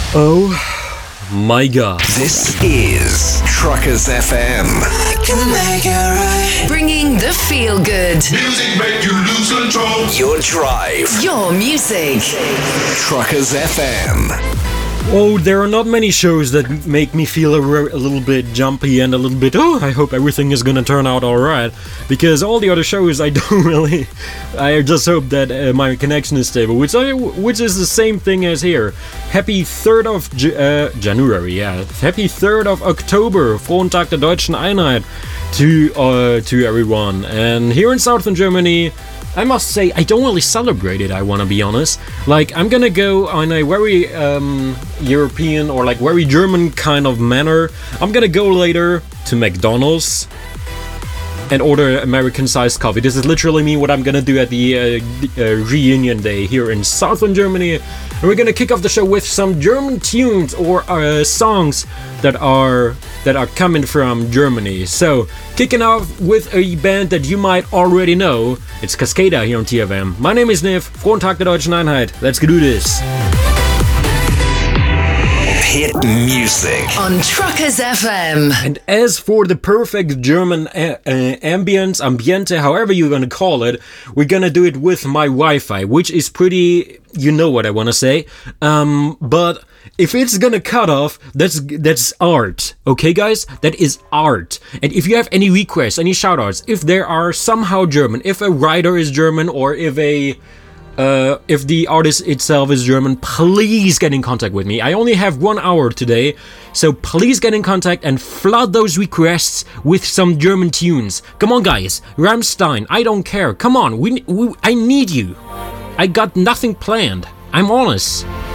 Oh my god. This is Truckers FM. I can make it right. Bringing the feel good. Music make you lose control. Your drive. Your music. Truckers FM. Oh, there are not many shows that make me feel a little bit jumpy and a little bit, I hope everything is gonna turn out alright. Because all the other shows I don't really... I just hope that my connection is stable, which is the same thing as here. Happy 3rd of January, yeah. Happy 3rd of October, Frohen Tag der Deutschen Einheit to everyone. And here in southern Germany, I must say, I don't really celebrate it, I wanna be honest. Like, I'm gonna go on a very European or like very German kind of manner. I'm gonna go later to McDonald's and order American-sized coffee. This is literally me, what I'm gonna do at the reunion day here in southern Germany. And we're gonna kick off the show with some German tunes or songs that are coming from Germany. So, kicking off with a band that you might already know. It's Cascada here on TFM. My name is Niv. Frohen Tag der Deutschen Einheit. Let's do this. Hit music on Truckers FM. And as for the perfect German ambiente, however you're gonna call it, we're gonna do it with my Wi-Fi, which is pretty, you know what I wanna say. But if it's gonna cut off, that's art. Okay, guys? That is art. And if you have any requests, any shoutouts, if there are somehow German, if a writer is German, or if the artist itself is German, please get in contact with me. I only have 1 hour today, so please get in contact and flood those requests with some German tunes. Come on, guys. Rammstein, I don't care. Come on, I need you. I got nothing planned. I'm honest.